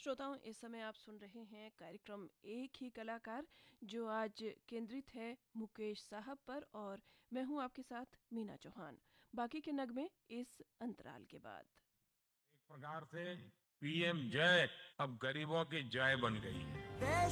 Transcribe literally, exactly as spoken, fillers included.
श्रोताओं, इस समय आप सुन रहे हैं कार्यक्रम एक ही कलाकार, जो आज केंद्रित है मुकेश साहब पर, और मैं हूं आपके साथ मीना चौहान। बाकी के नगमे इस अंतराल के बाद। एक प्रकार से पीएम जय अब गरीबों की जय बन गई है। देश